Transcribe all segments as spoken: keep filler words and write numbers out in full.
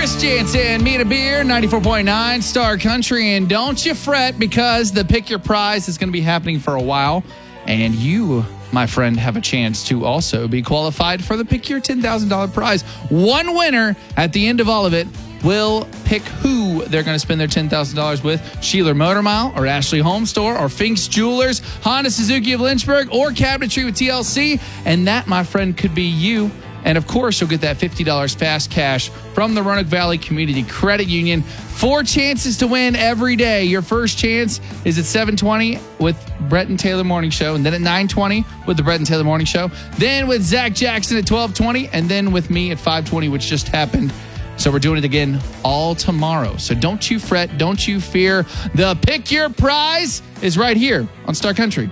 Chris Jansen, Meet a Beer, ninety-four point nine Star Country. And don't you fret, because the Pick Your Prize is going to be happening for a while. And you, my friend, have a chance to also be qualified for the Pick Your ten thousand dollars prize. One winner at the end of all of it will pick who they're going to spend their ten thousand dollars with. Sheeler Motor Mile or Ashley Home Store or Fink's Jewelers, Honda Suzuki of Lynchburg, or Cabinetry with T L C. And that, my friend, could be you. And of course, you'll get that fifty dollars fast cash from the Roanoke Valley Community Credit Union. Four chances to win every day. Your first chance is at seven twenty with Brett and Taylor Morning Show, and then at nine twenty with the Brett and Taylor Morning Show, then with Zach Jackson at twelve twenty, and then with me at five twenty, which just happened. So we're doing it again all tomorrow. So don't you fret. Don't you fear. The Pick Your Prize is right here on Star Country.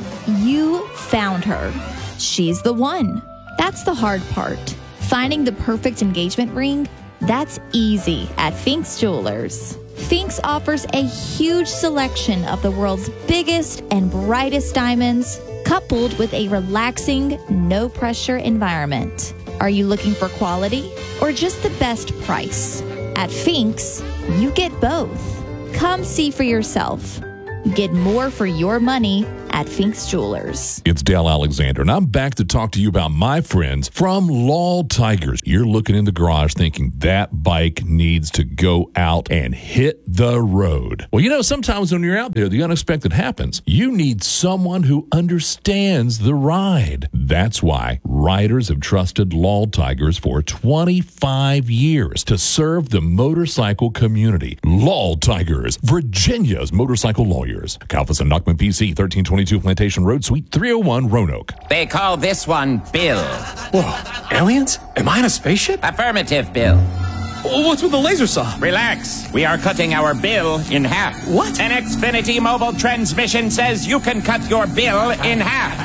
You found her. She's the one. That's the hard part. Finding the perfect engagement ring, that's easy at Fink's Jewelers. Fink's offers a huge selection of the world's biggest and brightest diamonds, coupled with a relaxing, no-pressure environment. Are you looking for quality or just the best price? At Fink's, you get both. Come see for yourself. Get more for your money at Fink's Jewelers. It's Dale Alexander, and I'm back to talk to you about my friends from Lal Tigers. You're looking in the garage thinking that bike needs to go out and hit the road. Well, you know, sometimes when you're out there, the unexpected happens. You need someone who understands the ride. That's why riders have trusted Lal Tigers for twenty-five years to serve the motorcycle community. Lal Tigers, Virginia's motorcycle lawyers. Kalfas and Nachman P C, thirteen twenty-two Plantation Road, Suite three oh one, Roanoke. They call this one Bill. Whoa, aliens? Am I in a spaceship? Affirmative, Bill. What's with the laser saw? Relax. We are cutting our bill in half. What? An Xfinity mobile transmission says you can cut your bill in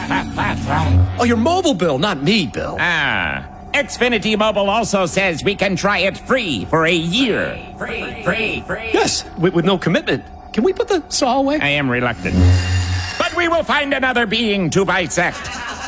half. Oh, your mobile bill, not me, Bill. Ah. Xfinity Mobile also says we can try it free for a year. Free, free, free. Yes, with, with no commitment. Can we put the saw away? I am reluctant. But we will find another being to bisect.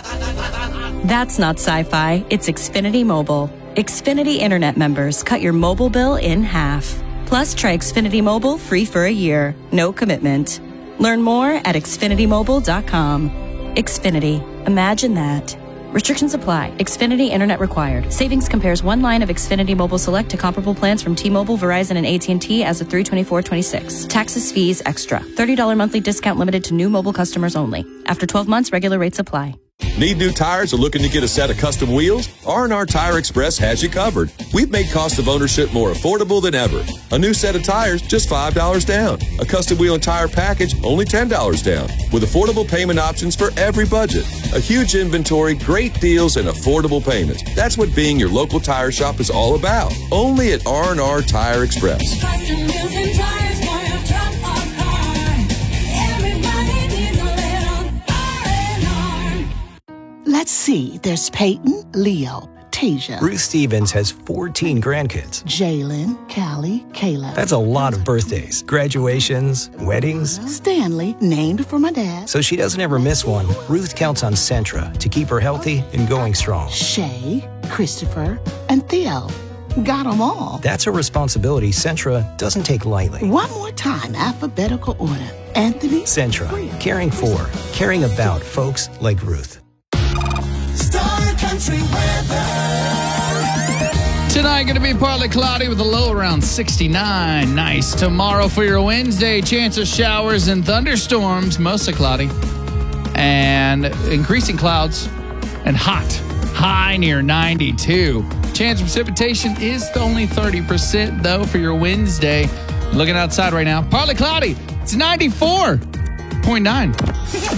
That's not sci-fi. It's Xfinity Mobile. Xfinity Internet members cut your mobile bill in half. Plus, try Xfinity Mobile free for a year. No commitment. Learn more at Xfinity Mobile dot com. Xfinity. Imagine that. Restrictions apply. Xfinity Internet required. Savings compares one line of Xfinity Mobile Select to comparable plans from T-Mobile, Verizon, and A T and T as of three twenty-four twenty-six. Taxes, fees, extra. thirty dollars monthly discount limited to new mobile customers only. After twelve months, regular rates apply. Need new tires or looking to get a set of custom wheels? R and R Tire Express has you covered. We've made cost of ownership more affordable than ever. A new set of tires, just five dollars down. A custom wheel and tire package, only ten dollars down. With affordable payment options for every budget. A huge inventory, great deals, and affordable payments. That's what being your local tire shop is all about. Only at R and R Tire Express. Custom wheels and tires for your truck or car. Everybody needs a little R and R. Let's see. There's Peyton, Leo, Tasia, Ruth Stevens has fourteen grandkids. Jalen, Callie, Kayla. That's a lot of birthdays, graduations, weddings. Stanley, named for my dad. So she doesn't ever miss one. Ruth counts on Centra to keep her healthy and going strong. Shay, Christopher, and Theo. Got them all. That's a responsibility Centra doesn't take lightly. One more time, alphabetical order. Anthony. Centra, caring for, caring about folks like Ruth. Star Country weather. Tonight going to be partly cloudy with a low around sixty-nine. Nice. Tomorrow for your Wednesday, chance of showers and thunderstorms, mostly cloudy. And increasing clouds and hot. High near ninety-two. Chance of precipitation is only thirty percent though for your Wednesday. Looking outside right now, partly cloudy. It's ninety-four point nine.